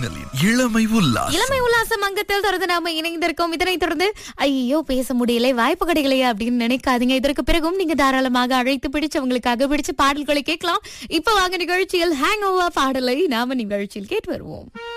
மின்னலின் இளமை உல்லாசம். இளமை உல்லாசம் அங்கத்தில் தொடர்ந்து நாம இணைந்திருக்கோம். இதனை தொடர்ந்து ஐயோ பேச முடியலை, வாய்ப்பு கிடைக்கலையா அப்படின்னு நினைக்காதீங்க. இதற்கு பிறகும் நீங்க தாராளமாக அழைத்து பிடிச்சவங்களுக்காக பிடிச்ச பாடல்களை கேட்கலாம். இப்ப வாங்க நிகழ்ச்சியில் ஹேங் ஓவர் பாடலை நாம நிகழ்ச்சியில் கேட்டு வருவோம்.